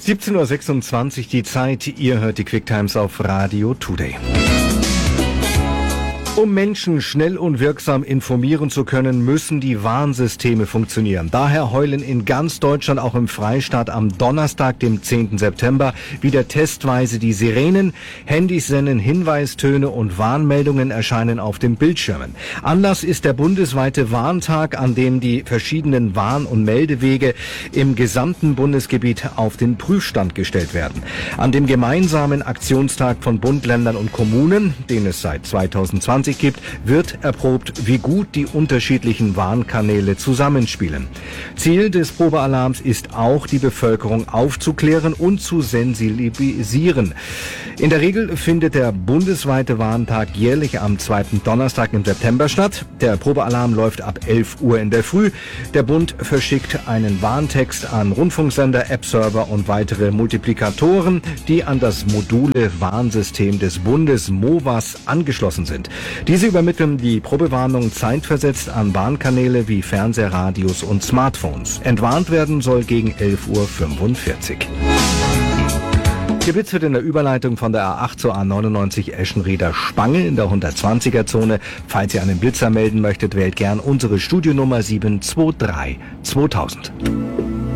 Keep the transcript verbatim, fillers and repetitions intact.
siebzehn Uhr sechsundzwanzig die Zeit. Ihr hört die Quick Times auf Radio Today. Um Menschen schnell und wirksam informieren zu können, müssen die Warnsysteme funktionieren. Daher heulen in ganz Deutschland, auch im Freistaat, am Donnerstag, dem zehnten September, wieder testweise die Sirenen. Handys senden Hinweistöne und Warnmeldungen erscheinen auf den Bildschirmen. Anlass ist der bundesweite Warntag, an dem die verschiedenen Warn- und Meldewege im gesamten Bundesgebiet auf den Prüfstand gestellt werden. An dem gemeinsamen Aktionstag von Bund, Ländern und Kommunen, den es seit zweitausendzwanzig gibt, wird erprobt, wie gut die unterschiedlichen Warnkanäle zusammenspielen. Ziel des Probealarms ist auch, die Bevölkerung aufzuklären und zu sensibilisieren. In der Regel findet der bundesweite Warntag jährlich am zweiten Donnerstag im September statt. Der Probealarm läuft ab elf Uhr in der Früh. Der Bund verschickt einen Warntext an Rundfunksender, App-Server und weitere Multiplikatoren, die an das mobile Warnsystem des Bundes MOVAS angeschlossen sind. Diese übermitteln die Probewarnung zeitversetzt an Warnkanäle wie Fernseher, Radios und Smartphones. Entwarnt werden soll gegen elf Uhr fünfundvierzig. Geblitzt wird in der Überleitung von der A acht zur A neunundneunzig Eschenrieder-Spange in der hundertzwanziger Zone. Falls ihr einen Blitzer melden möchtet, wählt gern unsere Studionummer sieben zwei drei zweitausend.